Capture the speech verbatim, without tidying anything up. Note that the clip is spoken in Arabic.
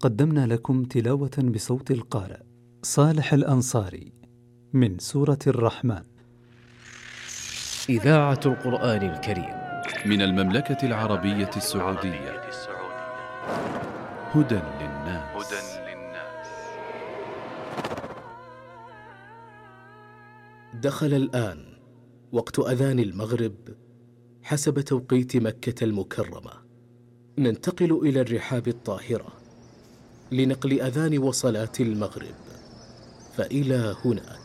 قدمنا لكم تلاوة بصوت القارئ صالح الأنصاري من سورة الرحمن. إذاعة القرآن الكريم من المملكة العربية السعودية. هدى للناس. دخل الآن وقت أذان المغرب حسب توقيت مكة المكرمة. ننتقل إلى الرحاب الطاهرة لنقل أذان وصلاة المغرب، فإلى هناك.